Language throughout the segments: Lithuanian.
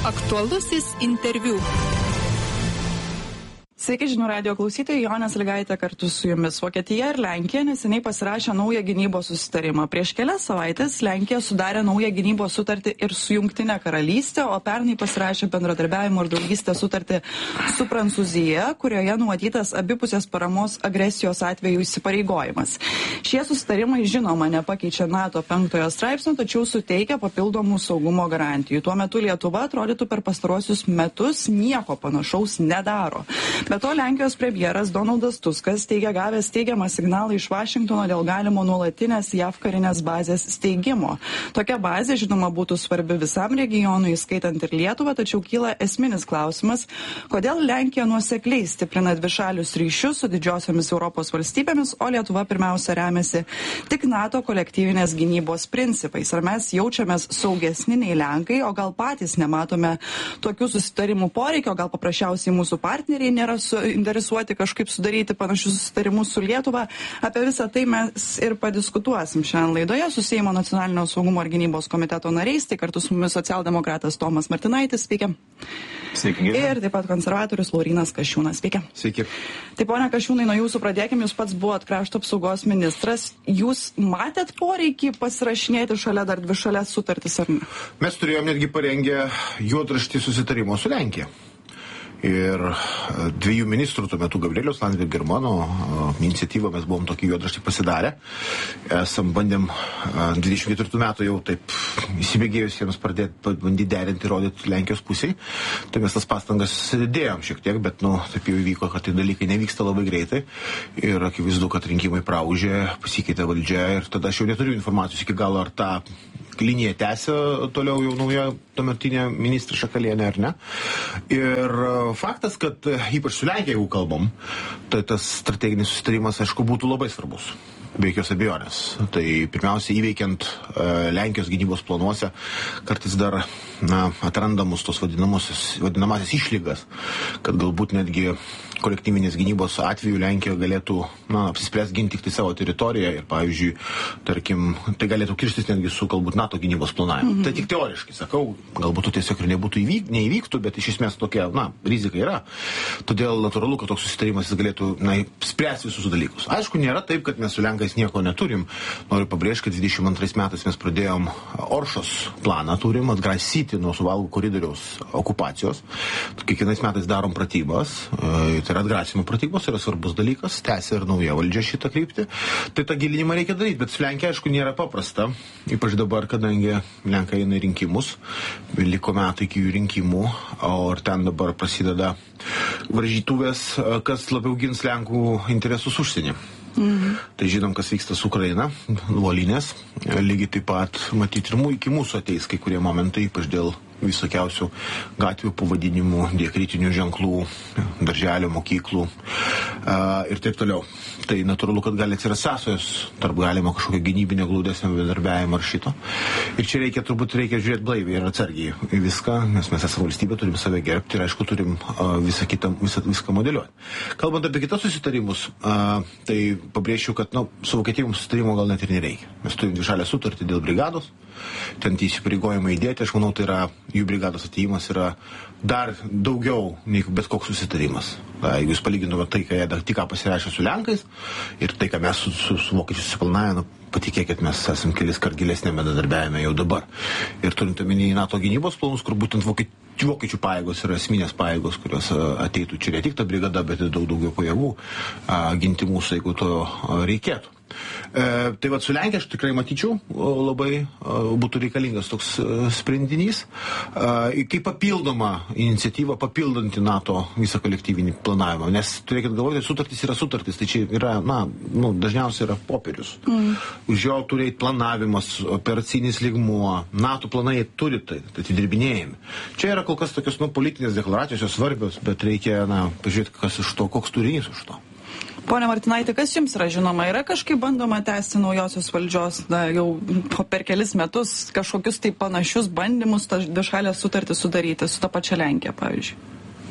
Aktualusis interviu. Sveiki žinių radijo klausytojai, Jonė Sąlygaitė kartu su jumis. Vokietija ir Lenkija neseniai pasirašė naują gynybos susitarimą. Prieš kelias savaitės Lenkija sudarė naują gynybos sutartį ir su Jungtine karalystė, o pernai pasirašė bendradarbiavimo ir draugystės sutartį su Prancūzija, kurioje numatytas abipusės paramos agresijos atveju įsipareigojimas. Šie susitarimai žinoma nepakeičia NATO 5 straipsnio, tačiau suteikia papildomų saugumo garantijų. Tuo metu Lietuva atrodytų per pastaruosius metus nieko panašaus nedaro. Be to, Lenkijos premjeras Donaldas Tuskas teigia gavęs teigiamą signalą iš Vašingtono dėl galimo nuolatinės JAV karinės bazės steigimo. Tokia bazė, žinoma, būtų svarbi visam regionui, įskaitant ir Lietuvą, tačiau kyla esminis klausimas, kodėl Lenkija nuosekliai stiprina dvišalius ryšius su didžiosiomis Europos valstybėmis, o Lietuva pirmiausia remiasi tik NATO kolektyvinės gynybos principais. Ar mes jaučiamės saugesni nei Lenkai, o gal patys nematome tokių susitarimų poreikio, gal paprasčiausiai mūsų partneriai nėra suinteresuoti kažkaip sudaryti panašius susitarimus su Lietuva. Apie visą tai mes ir padiskutuosim šiandien laidoje su Seimo nacionalinio saugumo ir gynybos komiteto nariais, tai kartu su mumis socialdemokratas Tomas Martinaitis, sveiki. Sveiki. Ir taip pat konservatorius Laurynas Kasčiūnas, sveiki. Sveiki. Taip, ponia Kasčiūnai, nuo jūsų pradėkim, jūs pats buvot krašto apsaugos ministras, jūs matėt poreikį pasirašinėti šalia dar dvišalės sutartis ar ne? Mes turėjom netgi parengę juodraštį susitarimo su Lenkija. Ir dviejų ministrų, tuo metu Gabrieliaus Landsbergio ir mano iniciatyvą mes buvom tokį juodraštį pasidarę. Bandėm 24 metų jau taip įsibėgėjusiems bandyti derinti ir rodyti Lenkijos pusiai. Tai mes tas pastangas dėjom šiek tiek, bet taip jau įvyko, kad tai dalykai nevyksta labai greitai. Ir akivaizdu, kad rinkimai praužė, pasikeitė valdžia ir tada aš jau neturiu informacijos iki galo, ar tą liniją tęsia toliau jau nauja tuometinė ministrė Šakalienė ar ne. Ir faktas, kad ypač su Lenkija, jeigu kalbam, tai tas strateginis susitarimas, aišku, būtų labai svarbus. Be jokios abejonės. Tai pirmiausia, įveikiant Lenkijos gynybos planuose kartais dar atrandamus tos vadinamasias išlygas, kad galbūt netgi kolektyvinės gynybos atveju Lenkija galėtų apsispręsti ginti tik tai savo teritoriją ir, pavyzdžiui, tarkim, tai galėtų kirstis netgi su galbūt NATO gynybos planavimu. Tai tik teoriškai, sakau, galbūt tiesiog ir nebūtų neįvyktų, bet iš esmės tokia, rizika yra. Todėl natūralu, kad toks susitarimas jis galėtų spręsti visus dalykus. Aišku, nėra taip, kad mes su Lenkais nieko neturim. Noriu pabrėžti, kad 22 metais mes pradėjom Oršos planą, turim atgrasyti nuo Suvalkų koridoriaus okupacijos. Kiekvienais metais darom pratybas. Tai yra atgrasimo pratybos, yra svarbus dalykas, tęsia ir nauja valdžia šitą kryptį. Tai tą gilinimą reikia daryti, bet su Lenkija, aišku, nėra paprasta, ypač dabar, kadangi Lenkai eina į rinkimus, liko metai iki jų rinkimų, o ir ten dabar prasideda varžytuvės, kas labiau gins Lenkų interesus užsienį. Tai žinom, kas vyksta su Ukraina, nuolinės, lygiai taip pat matyti ir iki mūsų ateis kai kurie momentai, ypač dėl visokiausių gatvių pavadinimų, diakritinių ženklų, darželio, mokyklų ir taip toliau. Tai natūralu, kad gali atsirasti sąsajos tarp galima kažkokio gynybinio glaudesnio bendradarbiavimo ar šito. Ir čia reikia žiūrėti blaiviai ir atsargiai į viską, nes mes esame valstybė, turim save gerbti ir aišku turim viską modeliuoti. Kalbant apie kitus susitarimus, tai pabrėžčiau, kad su Vokietijom susitarimo gal net ir nereikia. Mes turim dvišalę sutartį dėl brigados, ten įsipareigojimai įdėti, aš manau, tai yra jų brigados atėjimas yra dar daugiau nei bet koks susitarimas. Jeigu jūs palygintumėte tai, ką jie tik ką pasirašė su Lenkais ir tai, ką mes su vokiečiais susiplanavome, patikėkit, mes esam kelis kart gilesnėme bendradarbiavime jau dabar. Ir turint omeny NATO gynybos planus, kur būtent vokiečių pajėgos yra esminės pajėgos, kurios ateitų čia ne tik ta brigada, bet ir daug daugiau pajėgų ginti mūsų, jeigu to reikėtų. Tai su Lenkija aš tikrai matyčiau, labai būtų reikalingas toks sprendinys, kaip papildoma iniciatyva, papildanti NATO visą kolektyvinį planavimą, nes turėkit galvoti, sutartys yra sutartys, tai čia yra, dažniausiai yra popierius. Už jo turi eiti planavimas, operacinis lygmuo, NATO planai turi tai dirbinėjami. Čia yra kol kas tokios politinės deklaracijos, jos svarbios, bet reikia pažiūrėti, kas iš to, koks turinys už to. Pone Martinaitė, kas jums yra žinoma? Yra kažkaip bandoma tęsti naujosios valdžios, jau per kelis metus kažkokius tai panašius bandymus tą dvišalę sutartį sudaryti su ta pačia Lenkija, pavyzdžiui?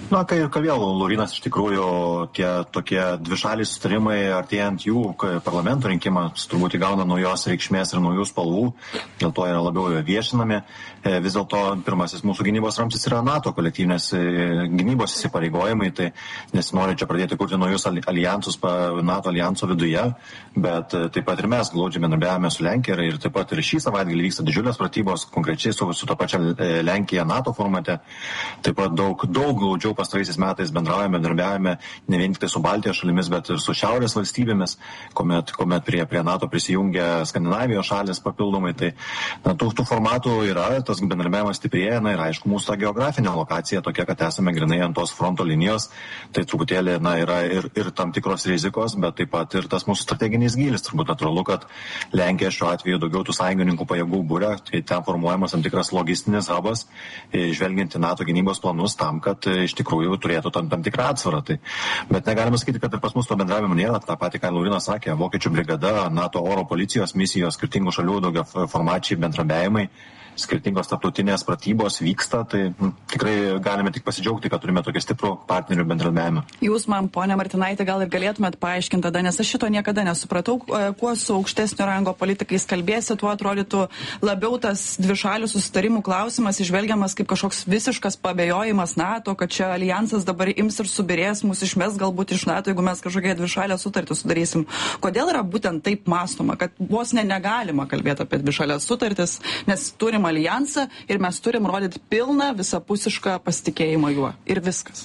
Na, kai ir vėl, Laurynas, iš tikrųjų, tie tokie dvišaliai sustarimai, artėjant jų parlamento rinkimams, turbūt įgauna naujos reikšmės ir naujų spalvų, dėl to yra labiau viešinami. Vis dėlto pirmasis mūsų gynybos ramstis yra NATO kolektyvinės gynybos įsipareigojimai, tai nesinori čia pradėti kurti naujus alijansus NATO alijanso viduje, bet taip pat ir mes glaudžiai bendradarbiavame su Lenkija ir taip pat ir šį savaitgalį vyksta didžiulės pratybos, konkrečiai su ta pačia Lenkija NATO formate. Taip pat daug glaudžiau pastaraisiais metais bendradarbiavame ne vien tik su Baltijos šalimis, bet ir su šiaurės valstybėmis, kuomet prie NATO prisijungia Skandinavijos šalis papildomai. Tai tų formatų yra, tas bendradarbiavimas stiprėja, ir aišku, mūsų ta geografinė lokacija tokia, kad esame grinai ant tos fronto linijos, tai truputėlį yra ir tam tikros rizikos, bet taip pat ir tas mūsų strateginis gylis. Turbūt natūralu, kad Lenkija šiuo atveju daugiau tų sąjungininkų pajėgų būria, tai ten formuojamas tam tikras logistinis hubas, žvelgiant į NATO gynybos planus tam, kad iš tikrųjų turėtų tam tikrą atsvarą. Tai, bet negalime sakyti, kad ir pas mus to bendravimo nėra. Ta pati, ką Laurinas sakė, Vokiečių brigada, NATO oro policijos misijos, skirtingų šalių daugia formačiai bendradarbiavimai, skirtingos tarptautinės pratybos vyksta, tai tikrai galime tik pasidžiaugti, kad turime tokį stiprų partnerių bendradarbiavimą. Jūs man, ponia Martinaitė, gal ir galėtumėt paaiškinti tada, nes aš šito niekada nesupratau, kuo su aukštesnio rango politikais kalbėsi, tuo atrodytų labiau tas dvišalių susitarimų klausimas išvelgiamas kaip kažkoks visiškas pabejojimas NATO, kad čia alijansas dabar ims ir subirės, mus išmes galbūt iš NATO, jeigu mes kažkokią dvišalę sutartį sudarysim. Kodėl yra būtent taip mąstoma, kad vos negalima kalbėti apie dvišalės sutartis, nes turim alijansą ir mes turim rodyti pilną visapusišką pasitikėjimą juo ir viskas.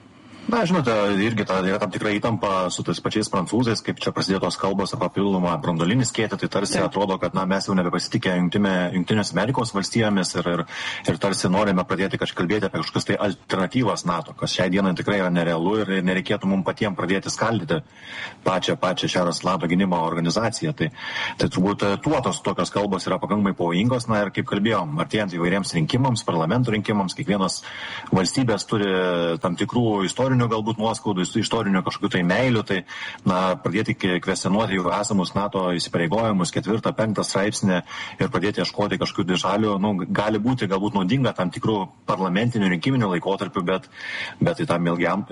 Na, žinote, irgi yra tam tikra įtampa su tais pačiais prancūzais, kaip čia prasidėjo tos kalbos apie papildomą branduolinį skėtį, tai tarsi atrodo, kad mes jau nebepasitikė Jungtinės Amerikos valstijomis ir tarsi norime pradėti kalbėti apie kažkokias tai alternatyvas NATO, kas šiai dienai tikrai yra nerealu ir nereikėtų mums patiems pradėti skaldyti pačią Šiaurės Atlanto gynimo organizaciją. Tai turbūt tokios kalbos yra pakankamai pavojingos, ir kaip kalbėjom, artėjant įvairiems rinkimams, parlamento rinkimams, kiekvienos valstybės turi tam tikrų istorinių galbūt nuoskaudų, istorinių kažkokių tai meilių, tai pradėti kvestionuoti jau esamus NATO įsipareigojimus, 4., 5. straipsnį ir pradėti ieškoti kažkokių dvišalių, gali būti galbūt naudinga tam tikrų parlamentinių rinkiminių laikotarpių, bet tai tam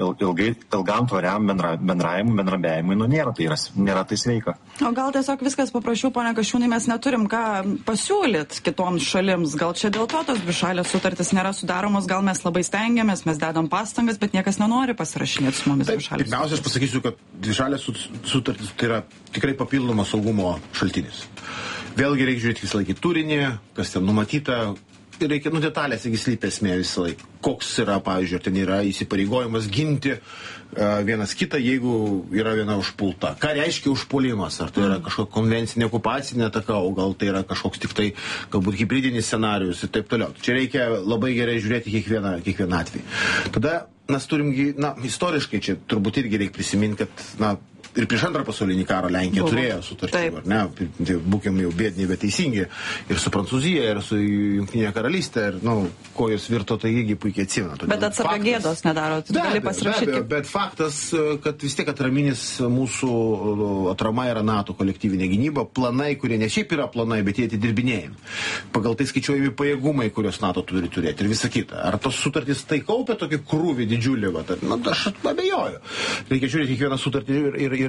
ilgam tvariam bendradarbiavimui nėra tai sveika. O gal tiesiog viskas paprašiau, ponia Kasčiūnai, mes neturim ką pasiūlyti kitoms šalims, gal čia dėl to tos dvišalės sutartis nėra sudaromos, gal mes labai stengiamės, mes dedam pastangas, bet niekas nenori pasirašinėti su mumis dvišalės. Pirmiausia, aš pasakysiu, kad dvišalės sutartis tai yra tikrai papildomas saugumo šaltinis. Vėlgi reikia žiūrėti visą laikį turinį, kas ten numatyta, reikia detalės, jeigu slypi esmė visą laiką. Koks yra, pavyzdžiui, ar ten yra įsipareigojimas ginti vienas kitą, jeigu yra viena užpulta. Ką reiškia užpuolimas? Ar tai yra kažkokia konvencinė okupacinė ataka, o gal tai yra kažkoks tik tai galbūt hybridinis scenarius ir taip toliau. Čia reikia labai gerai žiūrėti kiekvieną atvejį. Tada mes turim, istoriškai čia turbūt irgi reikia prisiminti, kad, ir prieš Antrą pasaulinį karą Lenkija turėjo sutartį, ar ne? Tai būkim jau bėdiniai, bet teisingi. Ir su Prancūzija, ir su Jungtinė karalystė, ir, ko jos virto, tai irgi puikiai atsimena. Bet atsarga gėdos nedaro, tai gali pasirašyti. Bet faktas, kad vis tiek atraminis mūsų atrama yra NATO kolektyvinė gynyba, planai, kurie ne šiaip yra planai, bet jie atidirbinėjami. Pagal tai skaičiuojami pajėgumai, kurios NATO turi turėti ir visa kita. Ar tos sutartys tai kaupia tokį krūvį didžiulį? Aš abejoju. Reikia žiūrėti kiekvieną sutartį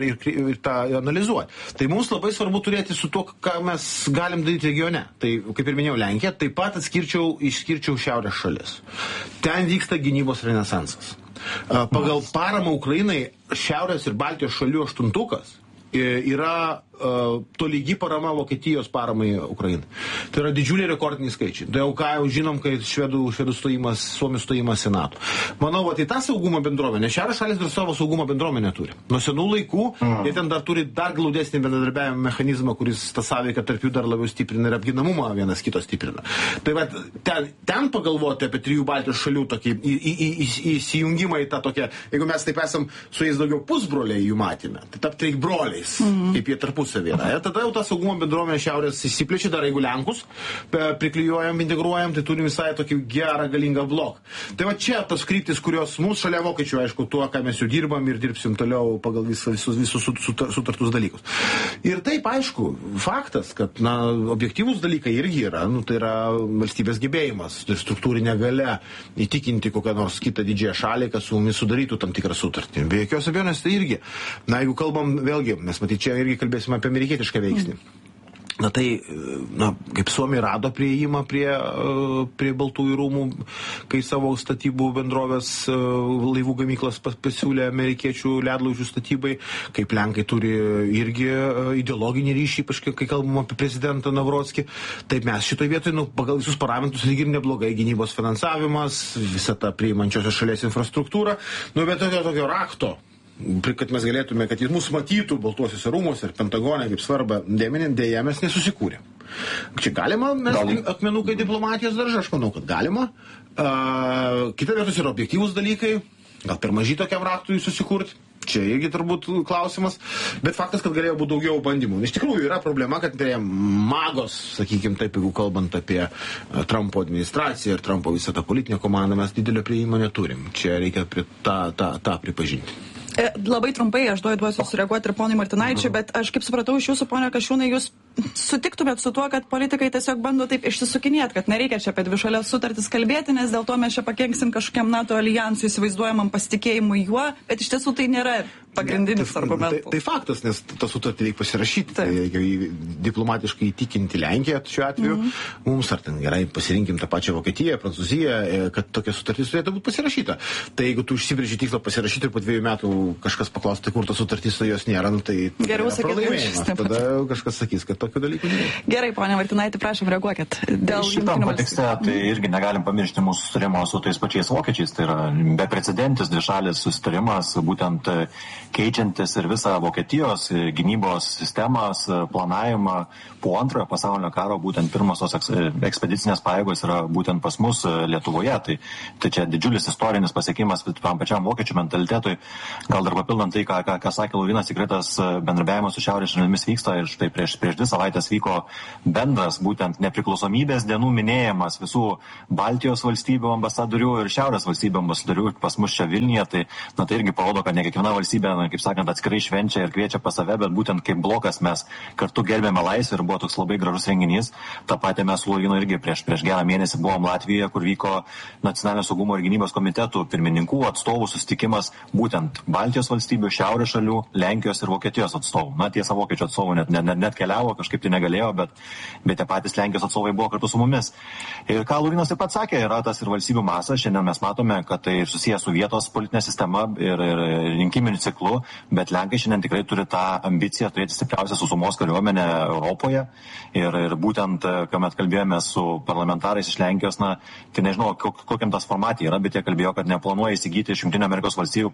ir tą analizuoti. Tai mums labai svarbu turėti su tuo, ką mes galim daryti regione. Tai, kaip ir minėjau, Lenkija, taip pat išskirčiau šiaurės šalis. Ten vyksta gynybos renesansas. Pagal paramą Ukrainai Šiaurės ir Baltijos šalių aštuntukas yra tolygi parama Vokietijos paramai Ukrainai. Tai yra didžiuliai rekordiniai skaičiai. Tai jau žinom, kai švedų stojimas, Suomių stojimas į NATO. Manau, tai ta saugumo bendruomenė. Šiaurės šalis dar savo saugumo bendruomenę turi. Nuo senų laikų jie ten dar turi dar glaudesnį bendradarbiavimo mechanizmą, kuris tą sąveiką tarp jų dar labiau stiprina ir apginamumą vienas kito stiprina. Tai va, ten pagalvoti apie 3 Baltijos šalių tokį įsijungimą į tą tokią, jeigu mes taip esam su jais daugiau pusbroliai jų matėme, tai tapti broliais, kaip jie tarpusavy tarpusavį yra. Ir tada jau ta saugumo bendruomenė šiaurės įsiplečia, dar jeigu Lenkus priklijuojam, integruojam, tai turim visai tokį gerą, galingą bloką. Tai va čia tas kryptis, kurios mūsų šalia vokiečių, aišku, tuo, ką mes jau dirbam ir dirbsim toliau pagal visus sutartus dalykus. Ir taip, aišku, faktas, kad, objektyvūs dalykai irgi yra, tai yra valstybės gebėjimas, tai struktūrinė galia įtikinti kokią nors kitą didžiąją šalį, kad su mumis sudarytų tam tikrą sutartį. Be jokios abejonės tai irgi. Jeigu kalbam, vėlgi, mes matyt, čia irgi kalbėsime apie amerikietišką veiksnį. Kaip Suomija rado prieimą prie Baltųjų rūmų, kai savo statybų bendrovės laivų gamyklas pasiūlė amerikiečių ledlaužių statybai, kaip Lenkai turi irgi ideologinį ryšį, ypač kai kalbam apie prezidentą Navrockį. Taip mes šitoj vietoj, pagal visus parametrus lyg ir neblogai, gynybos finansavimas, visa ta priimančiosios šalies infrastruktūra, bet tokio rakto, kad mes galėtume, kad jis mūsų matytų Baltuosiuose rūmuose ir Pentagone kaip svarbą dėmenį, dėja mes nesusikūrė. Čia galima mes akmenukai diplomatijos daržą, aš manau, kad galima. Kita vertus yra objektyvūs dalykai, gal per mažai tokiam raktui susikurti. Čia irgi turbūt klausimas, bet faktas, kad galėjo būti daugiau bandymų. Iš tikrųjų yra problema, kad prie magos, sakykime taip, jeigu kalbant apie Trumpo administraciją ir Trumpo visą tą politinę komandą, mes didelio prieimo neturim. Čia reikia tą pripažinti. Labai trumpai, aš duosiu sureaguoti ir ponui Martinaičiui, bet aš kaip supratau iš jūsų, ponia Kasčiūnai, jūs sutiktumėt su tuo, kad politikai tiesiog bando taip išsisukinėti, kad nereikia čia apie dvišalės sutartis kalbėti, nes dėl to mes čia pakenksim kažkokiam NATO alijansui įsivaizduojamam pasitikėjimui juo, bet iš tiesų tai nėra pagrindinis argumentas. Tai faktas, nes tą sutartį reikia pasirašyti, tai reikia diplomatiškai įtikinti Lenkiją šiuo atveju, mums ar ten gerai pasirinkim tą pačią Vokietiją, Prancūziją, kad tokia sutartis turėtų būti pasirašyta. Tai jeigu tu užsibrėži tikslą pasirašyti ir po 2 metų kažkas paklaustų, tai kur ta sutartis, o jos nėra, tai geriau pralaimėjimas. Tada kažkas sakys, kad tokių dalykų nėra. Gerai, ponia Martinaitė, prašom, reaguokit. Dėl šitam kontekste tai irgi negalim pamiršti mūsų sutarimo su tais pačiais vokiečiais. Tai yra beprecedentis dvišalis susitarimas, būtent keičiantis ir visą Vokietijos gynybos sistemas, planavimą po antrojo pasaulinio karo, būtent pirmosios ekspedicinės pajėgos yra būtent pas mus Lietuvoje. Tai čia didžiulis istorinis pasiekimas tam pačiam vokiečių mentalitetui. Gal dar papildant tai, ką sakė Laurynas, tikrai tas bendradarbiavimas su šiaurės šalimis vyksta ir štai prieš 2 savaitės vyko bendras būtent nepriklausomybės dienų minėjimas visų Baltijos valstybių ambasadorių ir šiaurės valstybių ambasadorių pas mus čia Vilniuje. Tai irgi parodo, kad ne kiekviena valstybė, kaip sakant, atskirai švenčia ir kviečia pas save, bet būtent kaip blokas mes kartu gerbėme laisvę ir buvo toks labai gražus renginys. Ta pati mes su Laurynu irgi prieš gerą mėnesį buvom Latvijoje, kur vyko Nacionalinio saugumo ir gynybos komitetų pirmininkų atstovų susitikimas būtent Baltijos valstybių, šiaurės šalių, Lenkijos ir Vokietijos atstovų. Tiesa, vokiečių atstovų net keliavo, kažkaip tai negalėjo, bet tie patys Lenkijos atstovai buvo kartu su mumis. Ir ką Laurynas taip pat sakė, yra tas ir valstybių masas. Šiandien mes matome, kad tai susijęs su vietos politinė sistema ir rinkiminiu ciklu, bet Lenkai šiandien tikrai turi tą ambiciją turėti stipriausią sausumos kariuomenę Europoje. Ir būtent, kuomet kalbėjome su parlamentarais iš Lenkijos, tai nežinau, kokiam tas formatė yra, bet jie kalbėjo, kad neplanuoja įsigyti iš Jungtinių Amerikos valstybių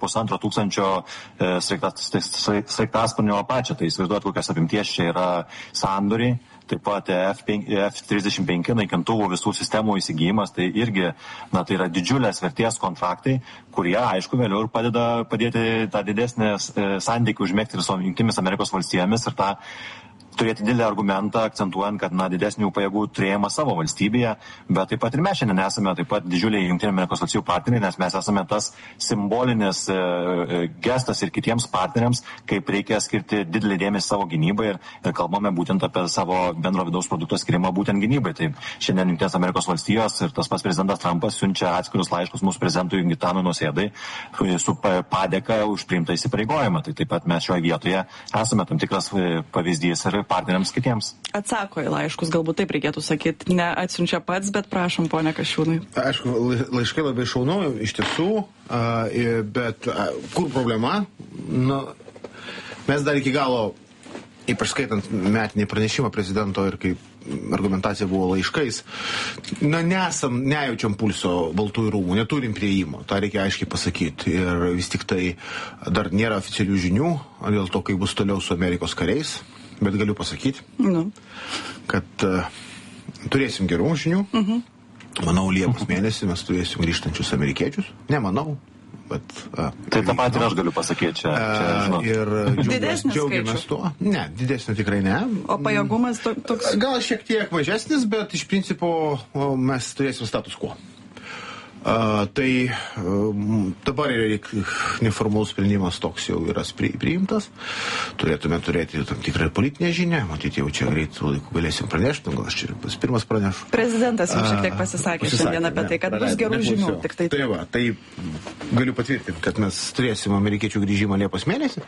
1,5 sraigtasparnio Apache. Tai įsivaizduot, kokios apimties čia yra sandoriai. Taip pat F-35 naikintuvų visų sistemų įsigijimas, tai irgi, tai yra didžiulės vertės kontraktai, kurie, aišku, vėliau ir padėti tą didesnį santykį užmėgti visom Jungtinėmis Amerikos valstijomis ir tą turėti didelį argumentą, akcentuojant, kad didesnių pajėgų turėjimą savo valstybėje, bet taip pat ir mes šiandien esame taip pat didžiuliai Jungtinių Amerikos valstijų partneriai, nes mes esame tas simbolinis gestas ir kitiems partneriams, kaip reikia skirti didelį dėmesį savo gynybai ir kalbame būtent apie savo bendro vidaus produkto skirimą būtent gynybai. Tai šiandien Jungtinės Amerikos valstijos ir tas pats prezidentas Trumpas siunčia atskirus laiškus mūsų prezidentui Gitanui Nausėdai su padėka už priimtą įsipareigojimą. Tai taip pat mes šioje vietoje esame tam tikras pavyzdys ir partneriams kitiems. Atsako į laiškus, galbūt taip reikėtų sakyti, neatsiunčia pats, bet prašom, ponia Kasčiūnai. Aišku, laiškai labai šaunu, iš tiesų, bet kur problema? Mes dar iki galo, ypač skaitant metinį pranešimą prezidento ir kaip argumentacija buvo laiškais, nejaučiam pulso Baltųjų rūmų, neturim prieimo, tą reikia aiškiai pasakyti. Ir vis tik tai dar nėra oficialių žinių dėl to, kaip bus toliau su Amerikos kariais. Bet galiu pasakyti, kad turėsim gerų žinių. Manau, Liepos mėnesį mes turėsim grįžtančius amerikiečius. Nemanau, Tai tą patį aš galiu pasakyti čia žinot. Ir džiaugiamės tuo. Ne, didesnio tikrai ne. O pajėgumas toks? Gal šiek tiek mažesnis, bet iš principo mes turėsim status quo. Tai dabar neformalus sprendimas toks jau yra priimtas. Turėtume turėti tam tikrą politinę žinią. Matyti, jau čia greit laiku galėsim pranešti. Gal aš čia pirmas pranešu. Prezidentas jau šiek tiek pasisakė šiandien apie tai, kad bus gerų žinių. Tai galiu patvirtinti, kad mes turėsim amerikiečių grįžimą Liepos mėnesį.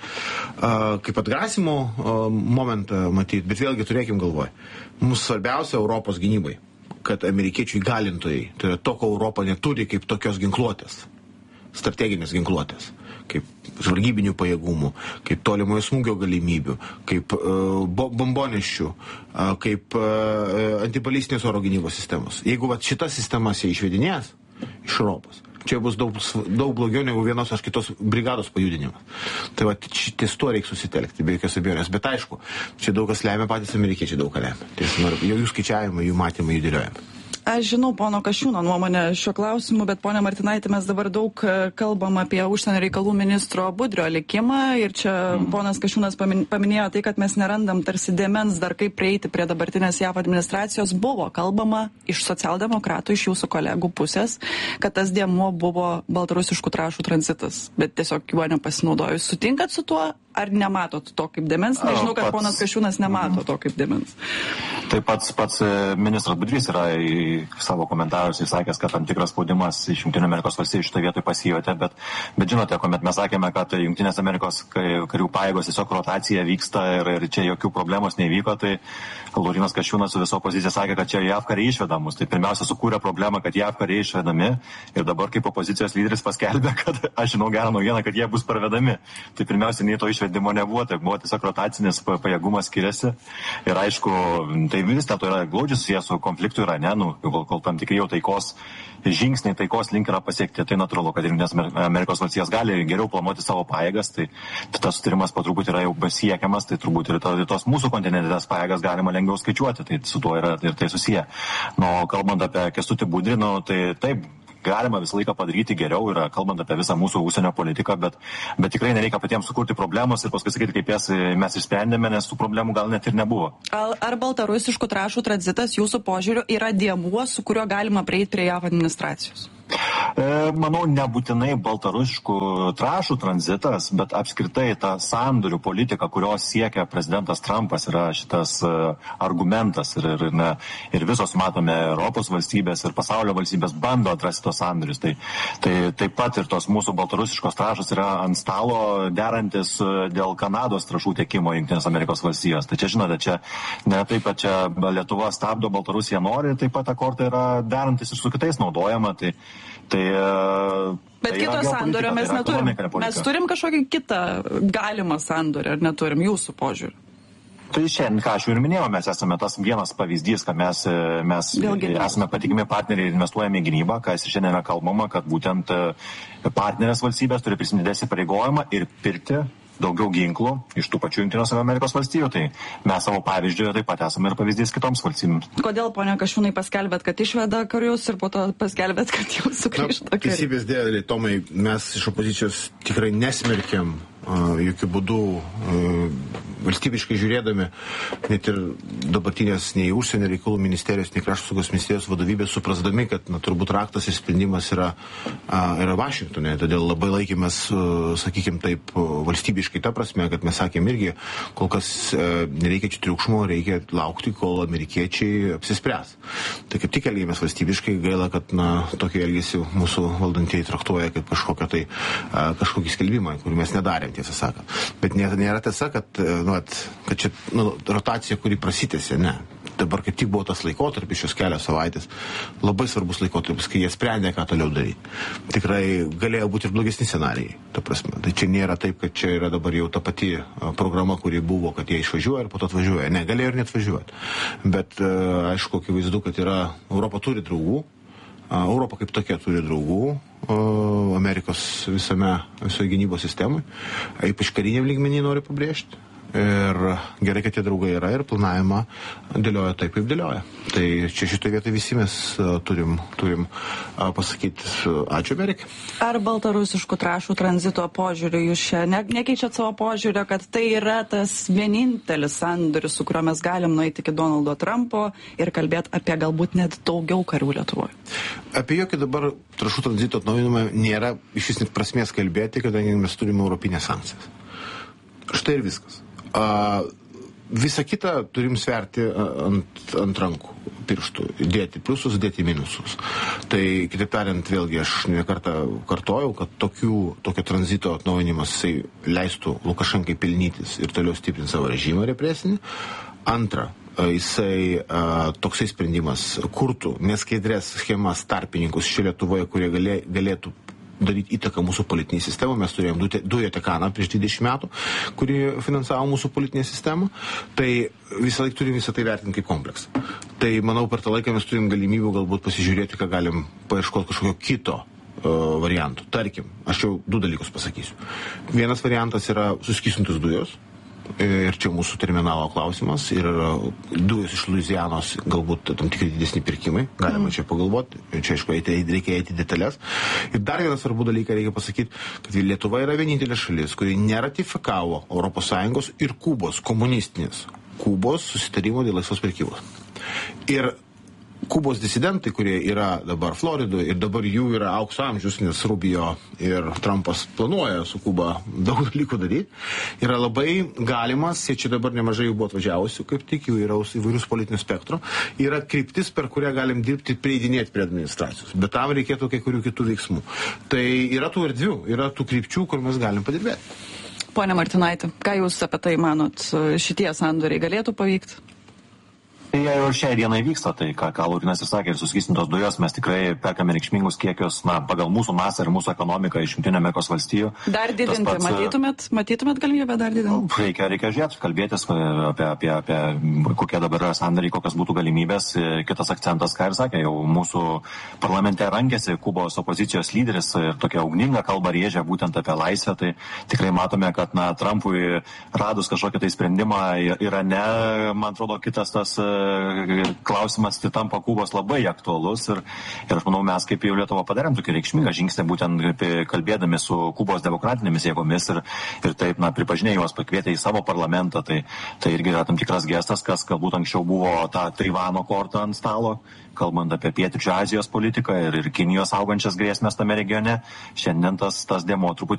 Kaip atgrasimo momentą matyti. Bet vėlgi turėkim galvoj. Mums svarbiausia Europos gynybai, kad amerikiečių įgalintojai, tai yra to, ko Europa neturi kaip tokios ginkluotės, strateginės ginkluotės, kaip žvalgybinių pajėgumų, kaip tolimojo smūgio galimybių, kaip bomboneščių, kaip antibalistinės oro gynybos sistemos. Jeigu šitas sistemas jie išvedinės iš Europos, čia bus daug blogiau negu vienos ar kitos brigados pajudinimas. Tai ties tuo reikia susitelkti, be jokios abejonės. Bet aišku, čia daug kas lemia, patys amerikiečiai daug ką lemia. Tai jau jų skaičiavimai, jų matymai, jų dėliojami. Aš žinau pono Kasčiūno nuomonę šiuo klausimu, bet ponia Martinaitė, mes dabar daug kalbam apie užsienio reikalų ministro Budrio likimą ir čia ponas Kasčiūnas paminėjo tai, kad mes nerandam tarsi dėmens dar kaip prieiti prie dabartinės JAV administracijos. Buvo kalbama iš socialdemokratų, iš jūsų kolegų pusės, kad tas dėmuo buvo baltarusiškų trąšų tranzitas, bet tiesiog juo nepasinaudojus. Sutinkat su tuo? Ar nematot to kaip dėmens? Nežinau, kad ponas Kasčiūnas nemato to kaip dėmens. Tai pats ministras Budrys yra į savo komentarus įsakęs, kad tam tikras spaudimas iš Jungtinių Amerikos valstijų šitoje vietoje pasijutė, bet žinote, kuomet mes sakėme, kad Jungtinės Amerikos karių pajėgos tiesiog rotacija vyksta ir čia jokių problemos nevyko, tai Laurynas Kasčiūnas su viso opozicija sakė, kad čia JAV kariai išvedamus. Tai pirmiausia sukūrė problemą, kad JAV kariai išvedami ir dabar kaip opozicijos lyderis paskelbė, kad aš žinau gerą naujieną, kad jie bus parvedami. Tai pirmiausia, nei to išvedimo nebuvo, tai buvo tiesiog rotacinis pajėgumas skiriasi. Ir aišku, tai vis dėlto yra glaudžiai susijęs su konfliktu Irane, kol tam tikrai jau taikos žingsniai, taikos link yra pasiekti, tai natūralu, kad Jungtinės Amerikos valstijos gali geriau planuoti savo pajėgas, tai tas sutarimas po truputį yra jau pasiekiamas, tai turbūt ir tos mūsų kontinentinės pajėgas galima lengviau skaičiuoti, tai su tuo yra ir tai susiję. Kalbant apie Kęstutį Budrį, tai taip, galima visą laiką padaryti geriau, yra kalbant apie visą mūsų užsienio politiką, bet tikrai nereikia patiems sukurti problemos ir paskui sakyti, kaip jas mes išsprendėme, nes tų problemų gal net ir nebuvo. Ar baltarusiškų trąšų tranzitas jūsų požiūriu yra dėmuo, su kuriuo galima prieiti prie JAV administracijos? Manau, nebūtinai baltarusiškų trąšų tranzitas, bet apskritai ta sandorių politika, kurios siekia prezidentas Trumpas, yra šitas argumentas ir visos matome Europos valstybės ir pasaulio valstybės bando atrasti tos sandorius. Tai taip pat ir tos mūsų baltarusiškos trąšos yra ant stalo derantis dėl Kanados trąšų tiekimo Jungtinės Amerikos valstijos. Tai čia žinote, čia ne taip, kad čia Lietuva stabdo, Baltarusija nori, taip pat ta korta yra derantis ir su kitais naudojama. Bet kito sandorio mes neturim. Mes turim kažkokį kitą galimą sandorį, ar neturim jūsų požiūrį? Tai šiandien, ką aš jau ir minėjau, mes esame tas vienas pavyzdys, kad mes esame patikimi partneriai ir investuojame į gynybą, kas šiandien yra kalbama, kad būtent partnerės valstybės turi prisimti įsipareigojimą ir pirkti daugiau ginklų iš tų pačių Jungtinės Amerikos valstijų. Tai mes savo pavyzdžioje taip pat esame ir pavyzdys kitoms valstybėms. Kodėl, ponia Kasčiūnai, paskelbėt, kad išveda karius ir po to paskelbėt, kad jau sugrįžta kariai? Teisybės dėlį, Tomai, mes iš opozicijos tikrai nesmerkiam jokių būdų valstybiškai žiūrėdami, net ir dabartinės nei užsienio reikalų ministerijos, nei krašto apsaugos ministerijos vadovybės suprasdami, kad turbūt raktas ir sprendimas yra Vašingtone. Todėl labai laikėmės, sakykime taip, valstybiškai ta prasme, kad mes sakėm irgi, kol kas nereikia čia triukšmo, reikia laukti, kol amerikiečiai apsispręs. Tai kaip tik elgėmės valstybiškai, gaila, kad tokį elgesį mūsų valdantieji traktuoja kaip kažkokį skelbimą, kurį mes nedarėm, tiesą sakant. Bet nėra tiesa, kad čia rotacija, kuri prasitėsi, ne. Dabar kaip tik buvo tas laikotarpis, šios kelios savaitės, labai svarbus laikotarpis, kai jie sprendė, ką toliau daryti. Tikrai galėjo būti ir blogesni scenarijai, ta prasme. Tai čia nėra taip, kad čia yra dabar jau ta pati programa, kuri buvo, kad jie išvažiuoja ir po to atvažiuoja. Ne, galėjo ir net važiuoti. Bet aišku, akivaizdu, kad Europa turi draugų. Europa kaip tokia turi draugų Amerikos visoje gynybos sistemai, ypač kariniam lygmenį noriu pabrėžti. Ir gerai, kad tie draugai yra ir planavimą dėlioja taip, kaip dėlioja. Tai čia šitoje vietoje visi mes turim pasakyti ačiū Amerikai. Ar baltarusiškų trąšų tranzito požiūriu jūs čia nekeičiat savo požiūrio, kad tai yra tas vienintelis sandoris, su kuriuo mes galim nueiti iki Donaldo Trumpo ir kalbėti apie galbūt net daugiau karių Lietuvoje? Apie jokį dabar trąšų tranzito atnaujinimą nėra iš vis prasmės kalbėti, kadangi mes turime europinės sankcijas. Štai ir viskas. Visą kitą turim sverti ant rankų pirštų, dėti pliusus, dėti minusus. Tai, kitaip tariant, vėlgi aš ne kartą kartojau, kad tokio tranzito atnaujinimas leistų Lukašenkai pelnytis ir toliau stiprinti savo režimą represinį. Antra, jisai toksai sprendimas kurtų neskaidrės schemas tarpininkus čia Lietuvoje, kurie galėtų daryti įtaką mūsų politiniai sistemai. Mes turėjom dujotekaną prieš 20 metų, kuri finansavo mūsų politinę sistemą. Tai visą laiką turim visą tai vertinti kaip kompleksą. Tai manau, per tą laiką mes turim galimybių galbūt pasižiūrėti, ką galim paieškoti kažkokio kito variantų. Tarkim, aš jau 2 dalykus pasakysiu. Vienas variantas yra suskystintos dujos. Ir čia mūsų terminalo klausimas. Ir dujos iš Luizianos galbūt tam tikrai didesni pirkimai. Galima čia pagalvoti. Čia, aišku, reikia eiti detalės. Ir dar vieną svarbų dalyką reikia pasakyti, kad Lietuva yra vienintelė šalis, kuri neratifikavo ES ir Kubos, komunistinės Kubos susitarimo dėl laisvos prekybos. Ir Kubos disidentai, kurie yra dabar Floridoje ir dabar jų yra aukso amžius, nes Rubio ir Trumpas planuoja su Kuba daug dalykų daryti, yra labai galimas, jie čia dabar nemažai jų buvo atvažiavusių, kaip tik jų yra įvairius politinių spektrų, yra kryptis, per kurią galim dirbti, prieidinėti prie administracijos, bet tam reikėtų kai kurių kitų veiksmų. Tai yra tų erdvių, yra tų krypčių, kur mes galim padirbėti. Pone Martinaiti, ką jūs apie tai manot, šitie sandoriai galėtų pavykti? Tai jau ir šiai dienai vyksta, tai ką Laurinas ir sakė, ir suskystintos dujos mes tikrai perkame reikšmingus kiekius, pagal mūsų masę ir mūsų ekonomiką iš Jungtinių Amerikos valstijų. Dar didinti, matytumėt galimybę dar didinti? Reikia žiūrėti, kalbėtis apie kokie dabar yra sandariai, kokios būtų galimybės. Kitas akcentas, ką ir sakė, jau mūsų parlamente rangėsi Kubos opozicijos lyderis ir tokia ugninga kalba rėžia būtent apie laisvę, tai tikrai matome, kad Trumpui radus kažkokį tai sprendimą yra man atrodo, kitas tas klausimas tai tampa Kubos labai aktualus ir aš manau, mes kaip jau Lietuva padarėm tokį reikšmingą žingsnį, būtent kalbėdami su Kubos demokratinėmis jėgomis ir taip, pripažinę juos pakvietę į savo parlamentą, tai irgi yra tam tikras gestas, kas galbūt anksčiau buvo ta Taivano korta ant stalo, kalbant apie Pietryčių Azijos politiką ir Kinijos augančias grėsmės tame regione. Šiandien tas dėmuo truputį